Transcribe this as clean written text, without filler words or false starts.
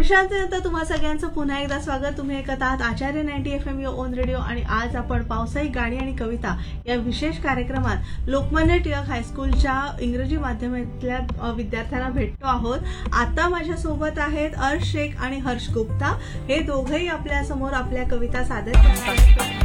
प्रशांत तुम्हा सगळ्यांचं पुन्हा एकदा स्वागत। तुम्ही ऐकत आहात आचार्य 90 FM योर ओन रेडिओ आणि आज आपण पावसाळी गाणी आणि कविता या विशेष कार्यक्रमात लोकमान्य टिळक हायस्कूलच्या इंग्रजी माध्यमातल्या विद्यार्थ्यांना भेटतो आहोत। आता माझ्या सोबत आहेत अर्श शेख आणि हर्ष गुप्ता। हे दोघेही आपल्या समोर आपल्या कविता सादर करतात।